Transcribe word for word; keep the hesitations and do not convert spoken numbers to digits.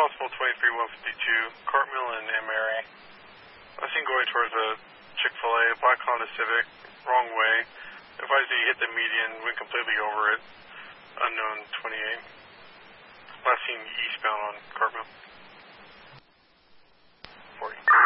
possible twenty-three one fifty-two, Cartmill and Mary. Last seen going towards a Chick-fil-A, Black Honda Civic, wrong way. Advised that you hit the median, went completely over it. Unknown twenty-eight. Last seen eastbound on Cartmill. forty.